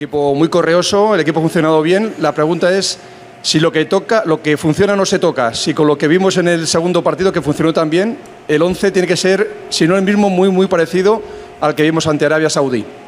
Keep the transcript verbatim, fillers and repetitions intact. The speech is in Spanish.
Equipo muy correoso, el equipo ha funcionado bien. La pregunta es si lo que toca, lo que funciona no se toca. Si con lo que vimos en el segundo partido, que funcionó tan bien, el once tiene que ser, si no el mismo, muy muy parecido al que vimos ante Arabia Saudí.